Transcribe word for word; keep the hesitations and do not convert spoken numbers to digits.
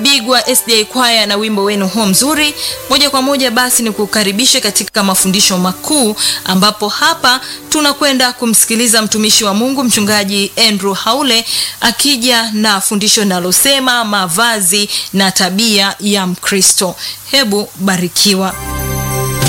Bigwa S D A Choir na wimbo wenu huo mzuri. Moja kwa moja basi ni kukaribisha katika mafundisho makuu, ambapo hapa tunakwenda kumsikiliza mtumishi wa Mungu mchungaji Andrew Haule akija na fundisho linalosema mavazi na tabia ya Mkristo. Hebu barikiwa.